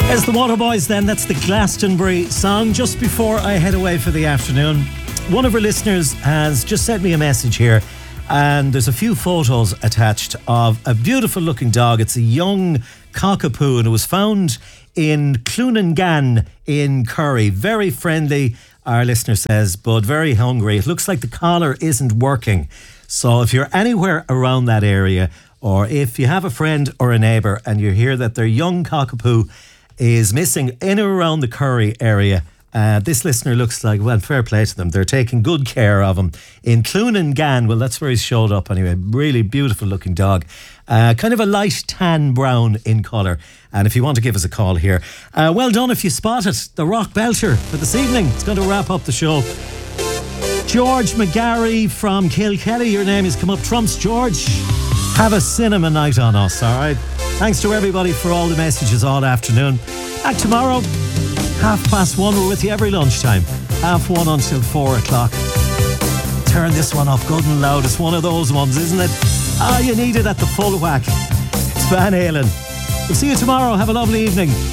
There's the Waterboys then. That's the Glastonbury song. Just before I head away for the afternoon, one of our listeners has just sent me a message here, and there's a few photos attached of a beautiful looking dog. It's a young cockapoo, and it was found in Clunangan in Curry. Very friendly, our listener says, but very hungry. It looks like the collar isn't working. So if you're anywhere around that area, or if you have a friend or a neighbour and you hear that their young cockapoo is missing in or around the Curry area, this listener looks like, well, fair play to them. They're taking good care of him. In Clunangan, well, that's where he's showed up anyway. Really beautiful looking dog. Kind of a light tan brown in colour. And if you want to give us a call here, well done if you spot it. The Rock Belcher for this evening. It's going to wrap up the show. George McGarry from Kilkelly, your name has come up trumps. George, have a cinema night on us, all right? Thanks to everybody for all the messages all afternoon. Back tomorrow, 1:30. We're with you every lunchtime. 1:30 until 4 o'clock. Turn this one off good and loud. It's one of those ones, isn't it? You need it at the full whack. It's Van Halen. We'll see you tomorrow. Have a lovely evening.